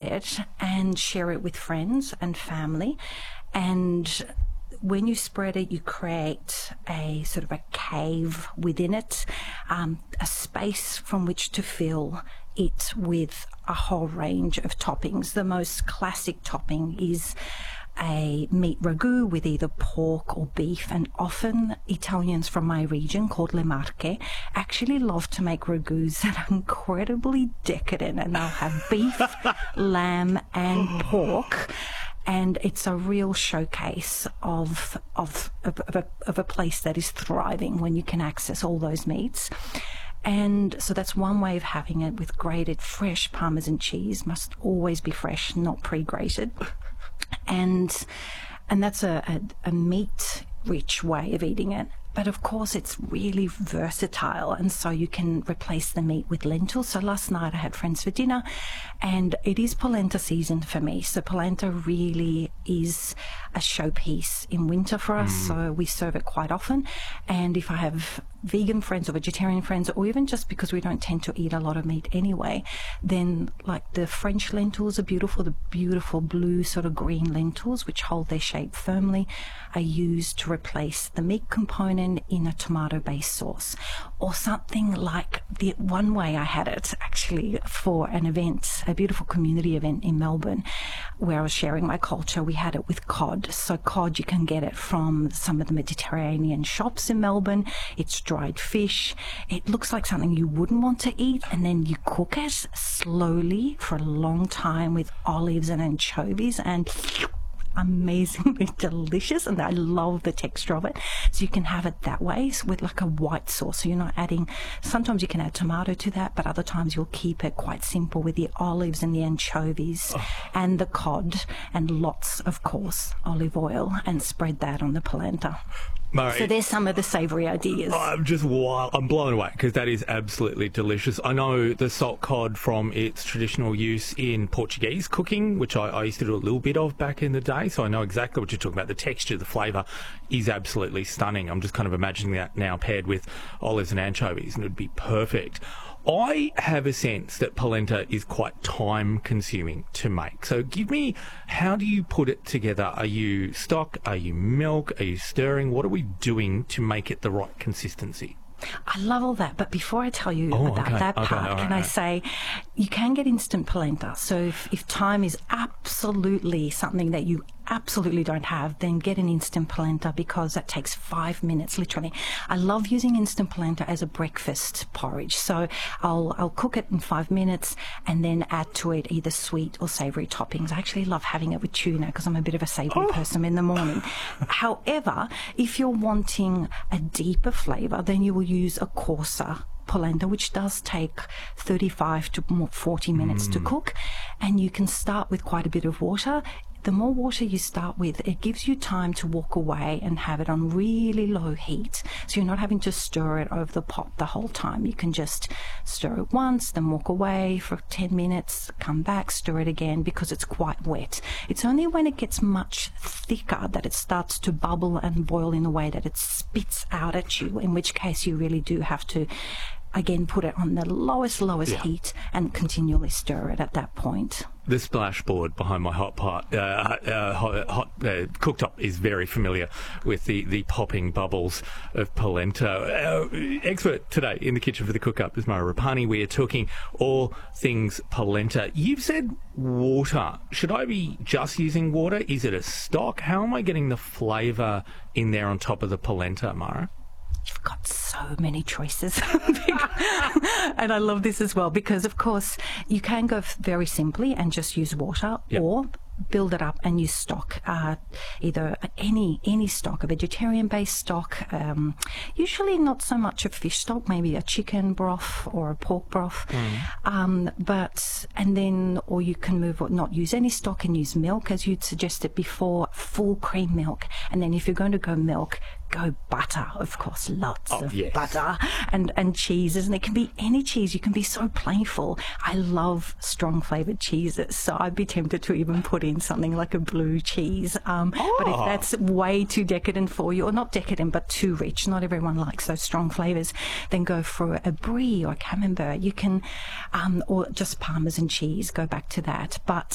it and share it with friends and family. And when you spread it, you create a sort of a cave within it, a space from which to fill it with a whole range of toppings. The most classic topping is a meat ragu with either pork or beef, and often Italians from my region, called Le Marche, actually love to make ragus that are incredibly decadent, and they'll have beef, lamb and pork. And it's a real showcase of a place that is thriving when you can access all those meats. And so that's one way of having it, with grated fresh Parmesan cheese. Must always be fresh, not pre-grated. And that's a meat-rich way of eating it. But of course, it's really versatile, and so you can replace the meat with lentils. So last night I had friends for dinner, and it is polenta season for me. So polenta really is a showpiece in winter for us, so we serve it quite often. And if I have vegan friends or vegetarian friends, or even just because we don't tend to eat a lot of meat anyway, then like the French lentils are beautiful. The beautiful blue sort of green lentils, which hold their shape firmly, are used to replace the meat component in a tomato-based sauce. Or something like the one way I had it actually for an event, a beautiful community event in Melbourne, where I was sharing my culture. We had it with cod. So cod, you can get it from some of the Mediterranean shops in Melbourne. It's dried fish. It looks like something you wouldn't want to eat, and then you cook it slowly for a long time with olives and anchovies, and amazingly delicious. And I love the texture of it. So you can have it that way, with like a white sauce. So you're not adding, sometimes you can add tomato to that, but other times you'll keep it quite simple with the olives and the anchovies and the cod, and lots, of course, olive oil, and spread that on the polenta. Murray, so there's some of the savoury ideas. I'm just wild. I'm blown away, because that is absolutely delicious. I know the salt cod from its traditional use in Portuguese cooking, which I used to do a little bit of back in the day, so I know exactly what you're talking about. The texture, the flavour is absolutely stunning. I'm just kind of imagining that now paired with olives and anchovies, and it would be perfect. I have a sense that polenta is quite time-consuming to make. So give me, how do you put it together? Are you stock? Are you milk? Are you stirring? What are we doing to make it the right consistency? I love all that, but before I tell you about that part, can I say you can get instant polenta. So if time is absolutely something that you absolutely don't have, then get an instant polenta, because that takes 5 minutes, literally. I love using instant polenta as a breakfast porridge. So I'll cook it in 5 minutes and then add to it either sweet or savoury toppings. I actually love having it with tuna, because I'm a bit of a savoury person in the morning. However, if you're wanting a deeper flavour, then you will use a coarser polenta, which does take 35 to 40 minutes to cook, and you can start with quite a bit of water. The more water you start with, it gives you time to walk away and have it on really low heat. So you're not having to stir it over the pot the whole time. You can just stir it once, then walk away for 10 minutes, come back, stir it again, because it's quite wet. It's only when it gets much thicker that it starts to bubble and boil in a way that it spits out at you, in which case you really do have to again put it on the lowest heat and continually stir it at that point. The splashboard behind my cooktop is very familiar with the popping bubbles of polenta. Our expert today in the kitchen for the Cook-Up is Mara Rapani. We are talking all things polenta. You've said water. Should I be just using water? Is it a stock? How am I getting the flavour in there on top of the polenta, Mara? You've got so many choices. And I love this as well, because of course you can go very simply and just use water, or build it up and use stock, either any stock, a vegetarian-based stock, usually not so much a fish stock, maybe a chicken broth or a pork broth, or you can not use any stock and use milk, as you'd suggested before, full cream milk. And then if you're going to go milk, go butter, of course, lots of butter and cheeses, and it can be any cheese. You can be so playful. I love strong flavoured cheeses, so I'd be tempted to even put in something like a blue cheese. But if that's way too decadent for you, or not decadent but too rich, not everyone likes those strong flavours, then go for a brie or a camembert. You can, or just Parmesan cheese, go back to that. But